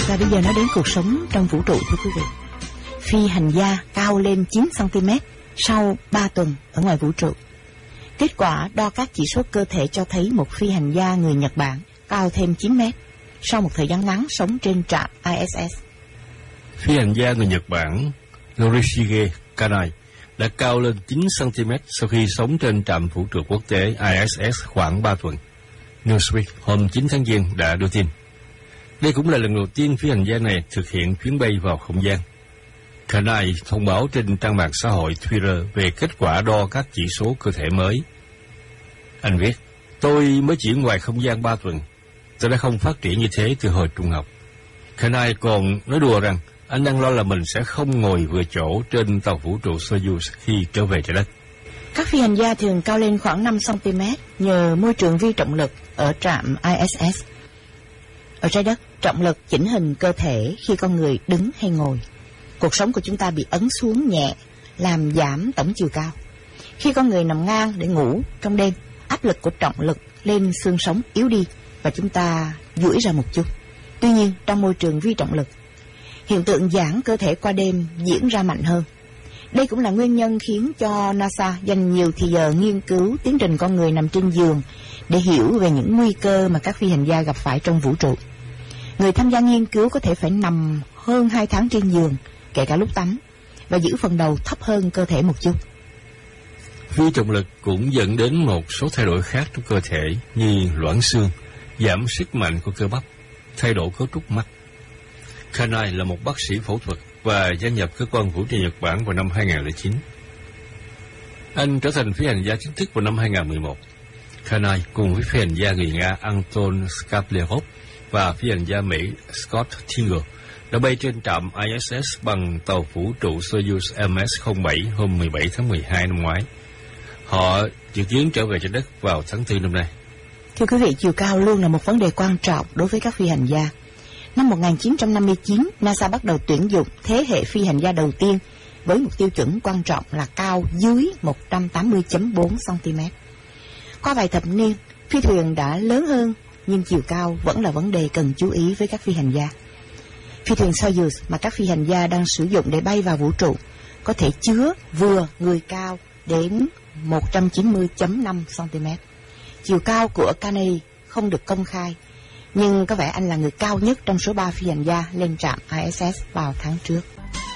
Và bây giờ nói đến cuộc sống trong vũ trụ, thưa quý vị. Phi hành gia cao lên 9 cm sau 3 tuần ở ngoài vũ trụ. Kết quả đo các chỉ số cơ thể cho thấy một phi hành gia người Nhật Bản cao thêm 9 mét sau một thời gian ngắn sống trên trạm ISS. Phi hành gia người Nhật Bản Norishige Kanai đã cao lên 9 cm sau khi sống trên trạm vũ trụ quốc tế ISS khoảng 3 tuần. Newsweek hôm 9 tháng Giêng đã đưa tin. Đây cũng là lần đầu tiên phi hành gia này thực hiện chuyến bay vào không gian. Kanai thông báo trên trang mạng xã hội Twitter về kết quả đo các chỉ số cơ thể mới. Anh viết, tôi mới chuyển ngoài không gian 3 tuần. Tôi đã không phát triển như thế từ hồi trung học. Kanai còn nói đùa rằng anh đang lo là mình sẽ không ngồi vừa chỗ trên tàu vũ trụ Soyuz khi trở về trái đất. Các phi hành gia thường cao lên khoảng 5 cm nhờ môi trường vi trọng lực ở trạm ISS. Ở trái đất, trọng lực chỉnh hình cơ thể khi con người đứng hay ngồi. Cuộc sống của chúng ta bị ấn xuống nhẹ, làm giảm tổng chiều cao. Khi con người nằm ngang để ngủ trong đêm, áp lực của trọng lực lên xương sống yếu đi và chúng ta duỗi ra một chút. Tuy nhiên, trong môi trường vi trọng lực, hiện tượng giãn cơ thể qua đêm diễn ra mạnh hơn. Đây cũng là nguyên nhân khiến cho NASA dành nhiều thời giờ nghiên cứu tiến trình con người nằm trên giường để hiểu về những nguy cơ mà các phi hành gia gặp phải trong vũ trụ. Người tham gia nghiên cứu có thể phải nằm hơn 2 tháng trên giường, kể cả lúc tắm, và giữ phần đầu thấp hơn cơ thể một chút. Vi trọng lực cũng dẫn đến một số thay đổi khác trong cơ thể như loãng xương, giảm sức mạnh của cơ bắp, thay đổi cấu trúc mắt. Kanai là một bác sĩ phẫu thuật và gia nhập cơ quan vũ trụ Nhật Bản vào năm 2009. Anh trở thành phi hành gia chính thức vào năm 2011. Kanai cùng với phi hành gia người Nga Anton Skaplerov và phi hành gia Mỹ Scott Tinger đã bay trên trạm ISS bằng tàu vũ trụ Soyuz MS-07 hôm 17 tháng 12 năm ngoái. Họ dự kiến trở về trái đất vào tháng 4 năm nay. Thưa quý vị, chiều cao luôn là một vấn đề quan trọng đối với các phi hành gia. Năm 1959, NASA bắt đầu tuyển dụng thế hệ phi hành gia đầu tiên với một tiêu chuẩn quan trọng là cao dưới 180.4 cm. Qua vài thập niên, phi thuyền đã lớn hơn, nhưng chiều cao vẫn là vấn đề cần chú ý với các phi hành gia. Phi thuyền Soyuz mà các phi hành gia đang sử dụng để bay vào vũ trụ có thể chứa vừa người cao đến 190.5 cm. Chiều cao của Kanai không được công khai, nhưng có vẻ anh là người cao nhất trong số 3 phi hành gia lên trạm ISS vào tháng trước.